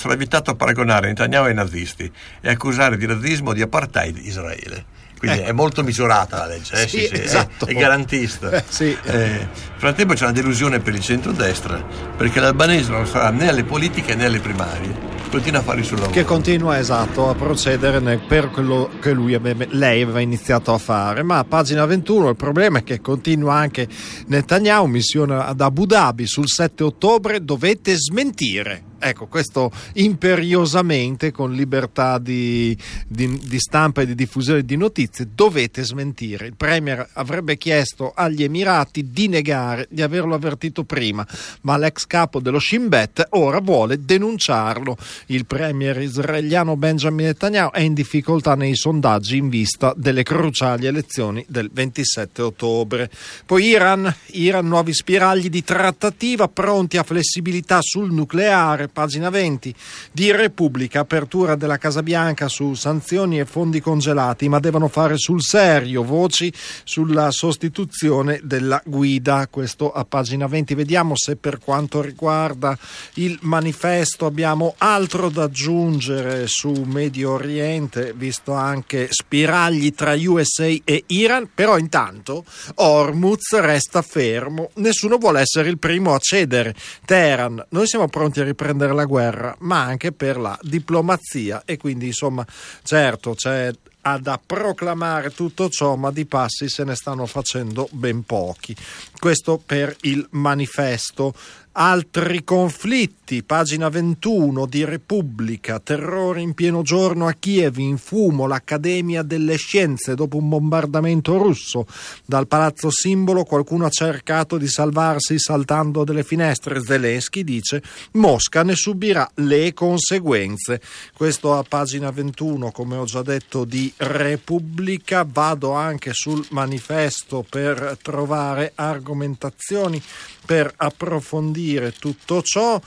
sarà vietato paragonare Netanyahu ai nazisti e accusare di razzismo o di apartheid Israele. Quindi è molto misurata la legge, sì, esatto. È garantista. Sì. Nel frattempo c'è una delusione per il centrodestra, perché l'Albanese non sarà né alle politiche né alle primarie. Continua a fare il suo lavoro. Che continua, esatto, a procedere per quello che lei aveva iniziato a fare. Ma a pagina 21 il problema è che continua anche Netanyahu, missione ad Abu Dhabi sul 7 ottobre, dovete smentire. Ecco, questo imperiosamente, con libertà di stampa e di diffusione di notizie, dovete smentire. Il premier avrebbe chiesto agli Emirati di negare di averlo avvertito prima, ma l'ex capo dello Shin Bet ora vuole denunciarlo. Il premier israeliano Benjamin Netanyahu è in difficoltà nei sondaggi in vista delle cruciali elezioni del 27 ottobre. Poi Iran, nuovi spiragli di trattativa pronti a flessibilità sul nucleare. Pagina 20 di Repubblica, apertura della Casa Bianca su sanzioni e fondi congelati, ma devono fare sul serio, voci sulla sostituzione della guida. Questo a pagina 20. Vediamo se per quanto riguarda il manifesto abbiamo altro da aggiungere su Medio Oriente, visto anche spiragli tra USA e Iran. Però intanto Hormuz resta fermo, nessuno vuole essere il primo a cedere. Teheran, noi siamo pronti a riprendere la guerra, ma anche per la diplomazia, e quindi insomma certo c'è da proclamare tutto ciò, ma di passi se ne stanno facendo ben pochi. Questo per il manifesto. Altri conflitti, pagina 21 di Repubblica, terrore in pieno giorno a Kiev, in fumo l'Accademia delle Scienze dopo un bombardamento russo. Dal palazzo simbolo qualcuno ha cercato di salvarsi saltando delle finestre. Zelensky dice Mosca ne subirà le conseguenze. Questo a pagina 21, come ho già detto, di Repubblica. Vado anche sul manifesto per trovare argomentazioni per approfondire tutto ciò.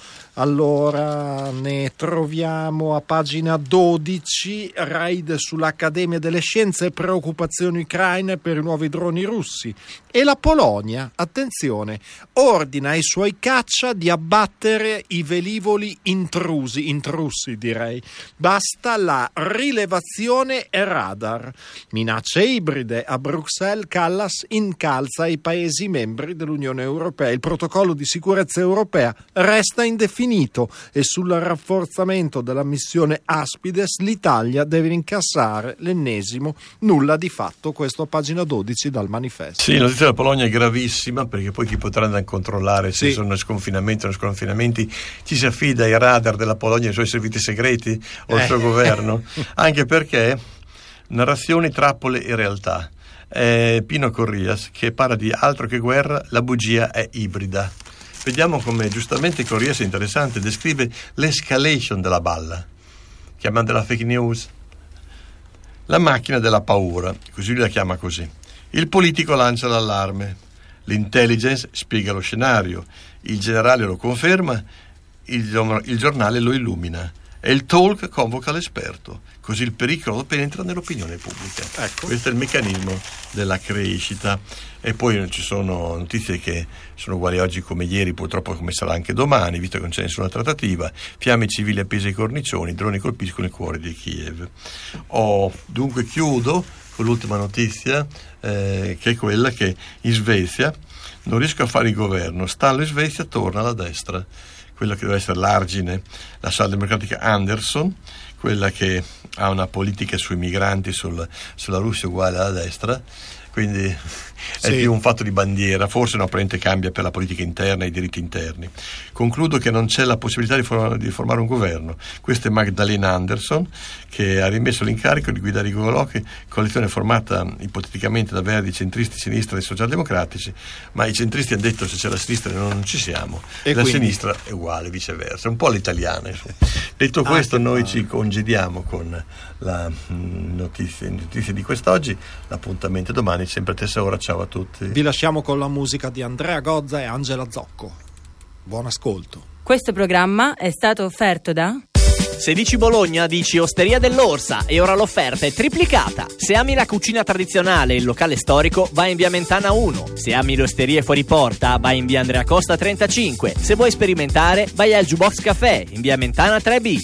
Allora ne troviamo a pagina 12, raid sull'Accademia delle Scienze, preoccupazioni ucraine per i nuovi droni russi. E la Polonia, attenzione, ordina ai suoi caccia di abbattere i velivoli intrussi direi. Basta la rilevazione e radar. Minacce ibride a Bruxelles, Callas incalza i Paesi membri dell'Unione Europea. Il protocollo di sicurezza europea resta indefinito e sul rafforzamento della missione Aspides l'Italia deve incassare l'ennesimo nulla di fatto. Questo a pagina 12 dal manifesto. Sì, la notizia della Polonia è gravissima, perché poi chi potrà andare a controllare se sono sconfinamenti o non sconfinamenti? Ci si affida ai radar della Polonia, ai suoi servizi segreti o al suo governo? Anche perché narrazioni, trappole e realtà. Pino Corrias che parla di altro che guerra, la bugia è ibrida. Vediamo come giustamente Corrias è interessante, descrive l'escalation della balla, chiamandola fake news, la macchina della paura, così lui la chiama così. Il politico lancia l'allarme, l'intelligence spiega lo scenario, il generale lo conferma, il giornale lo illumina e il talk convoca l'esperto, così il pericolo penetra nell'opinione pubblica. Ecco. Questo è il meccanismo della crescita. E poi ci sono notizie che sono uguali oggi come ieri, purtroppo come sarà anche domani, visto che non c'è nessuna trattativa. Fiamme civili appese ai cornicioni, droni colpiscono il cuore di Kiev. Dunque chiudo con l'ultima notizia, che è quella che in Svezia non riesco a fare il governo, stallo in Svezia, torna alla destra, quella che deve essere l'argine, la socialdemocratica Andersson, quella che ha una politica sui migranti, sulla Russia uguale alla destra, quindi è più un fatto di bandiera, forse no, praticamente cambia per la politica interna e i diritti interni. Concludo che non c'è la possibilità di formare un governo. Questa è Magdalena Andersson, che ha rimesso l'incarico di guidare i Golochi, coalizione formata ipoteticamente da verdi, centristi, sinistra e socialdemocratici, ma i centristi hanno detto se c'è la sinistra non ci siamo, e la sinistra è uguale, viceversa, un po' l'italiana. Detto questo, noi ci congediamo con la notizia di quest'oggi, l'appuntamento è domani, sempre a stessa ora. Ciao a tutti. Vi lasciamo con la musica di Andrea Gozza e Angela Zocco. Buon ascolto. Questo programma è stato offerto da... Se dici Bologna, dici Osteria dell'Orsa, e ora l'offerta è triplicata. Se ami la cucina tradizionale e il locale storico, vai in via Mentana 1. Se ami le osterie fuori porta, vai in via Andrea Costa 35. Se vuoi sperimentare, vai al Jukebox Café in via Mentana 3 bis.